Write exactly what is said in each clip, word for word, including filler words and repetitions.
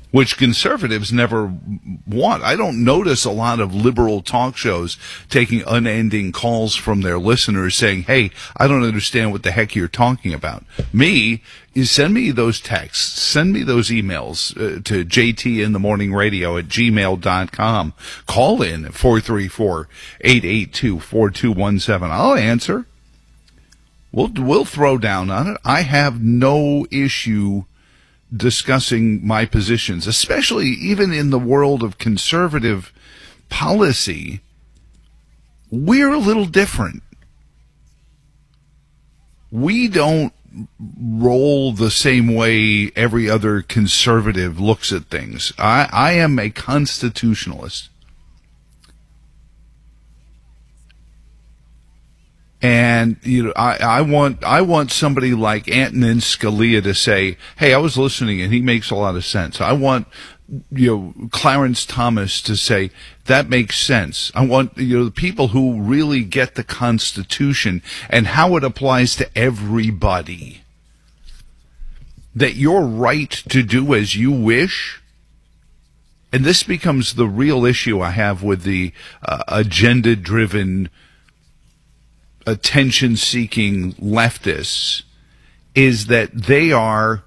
which conservatives never want. I don't notice a lot of liberal talk shows taking unending calls from their listeners saying, hey, I don't understand what the heck you're talking about. Me, is send me those texts, send me those emails uh, to jtinthemorningradio at gmail dot com. Call in at four three four, eight eight two, four two one seven. I'll answer. We'll, we'll throw down on it. I have no issue discussing my positions, especially even in the world of conservative policy. We're a little different. We don't roll the same way every other conservative looks at things. I, I am a constitutionalist. And, you know, I, I want, I want somebody like Antonin Scalia to say, hey, I was listening and he makes a lot of sense. I want, you know, Clarence Thomas to say, that makes sense. I want, you know, the people who really get the Constitution and how it applies to everybody. That your right to do as you wish. And this becomes the real issue I have with the uh, agenda-driven, attention-seeking leftists, is that they are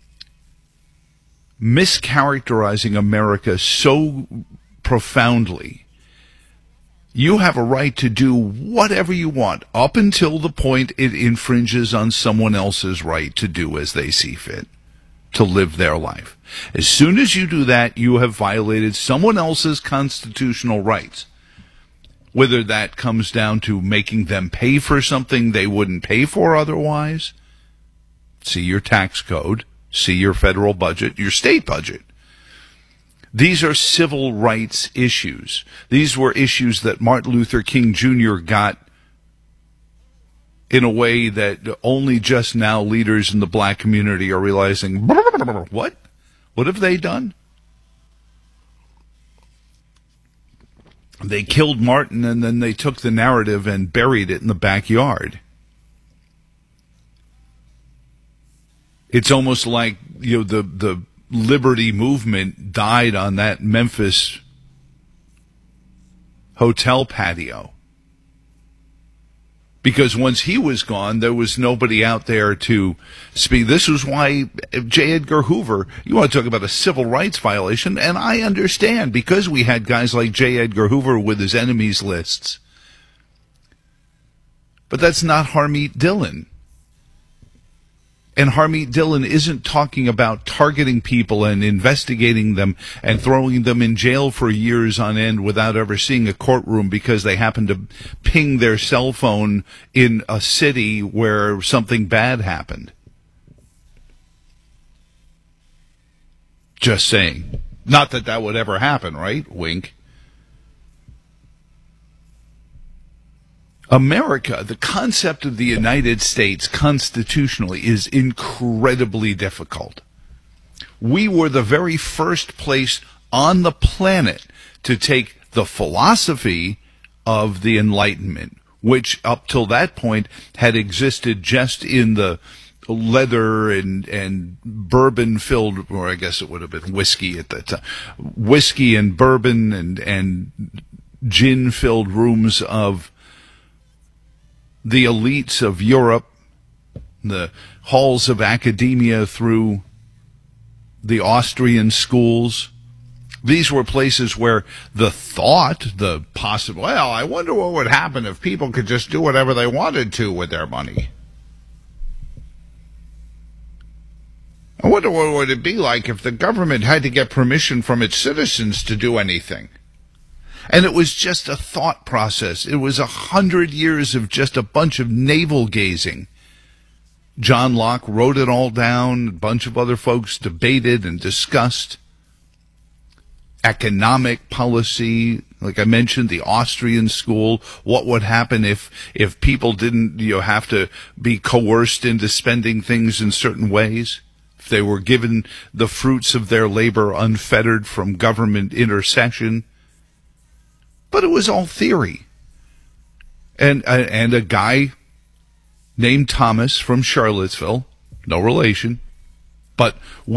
mischaracterizing America so profoundly. You have a right to do whatever you want up until the point it infringes on someone else's right to do as they see fit, to live their life. As soon as you do that, you have violated someone else's constitutional rights. Whether that comes down to making them pay for something they wouldn't pay for otherwise. See your tax code. See your federal budget, your state budget. These are civil rights issues. These were issues that Martin Luther King Junior got in a way that only just now leaders in the black community are realizing, what? What have they done? They killed Martin, and then they took the narrative and buried it in the backyard. It's almost like, you know, the, the liberty movement died on that Memphis hotel patio. Because once he was gone, there was nobody out there to speak. This was why J. Edgar Hoover, you want to talk about a civil rights violation, and I understand, because we had guys like J. Edgar Hoover with his enemies lists. But that's not Harmeet Dillon. And Harmeet Dillon isn't talking about targeting people and investigating them and throwing them in jail for years on end without ever seeing a courtroom because they happen to ping their cell phone in a city where something bad happened. Just saying. Not that that would ever happen, right? Wink. America, the concept of the United States constitutionally is incredibly difficult. We were the very first place on the planet to take the philosophy of the Enlightenment, which up till that point had existed just in the leather and, and bourbon-filled, or I guess it would have been whiskey at that time, whiskey and bourbon and, and gin-filled rooms of the elites of Europe, the halls of academia through the Austrian schools. These were places where the thought, the possible, well, I wonder what would happen if people could just do whatever they wanted to with their money. I wonder what would it be like if the government had to get permission from its citizens to do anything. And it was just a thought process. It was a hundred years of just a bunch of navel-gazing. John Locke wrote it all down. A bunch of other folks debated and discussed. Economic policy, like I mentioned, the Austrian school. What would happen if, if people didn't, you know, have to be coerced into spending things in certain ways? If they were given the fruits of their labor unfettered from government intercession? But it was all theory. And, uh, and a guy named Thomas from Charlottesville, no relation, but